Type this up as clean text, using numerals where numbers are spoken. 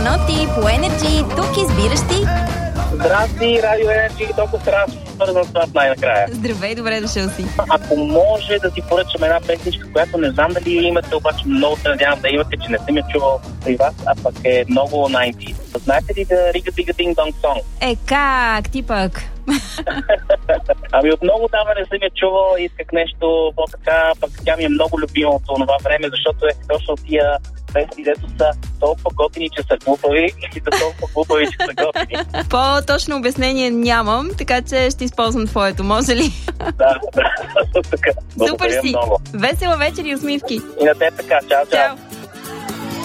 Паноти по Energy, тук избираш ти. Здрасти, Радио Енерджи, толкова страшно свързан с това най-накрая. Здравей, добре дошъл си. Ако може да ти поръчам една песничка, която не знам дали имате, обаче много се надявам да имате, че не съм я чувал при вас, а пък е много 90. Знаете ли да Рига Дига Динг Донг Сонг? Как ти пък? Ами от много дава не съм я чувал, исках нещо по-така, пък тя ми е много любима от това време, защото е точно тия песни, дето са толкова готини, че са глупави и са толкова глупави, че са готини. По-точно обяснение нямам, така че ще използвам твоето, може ли? Да, така. Супер си! Много. Весела вечер и усмивки! И на те така, чао, чао! Чао!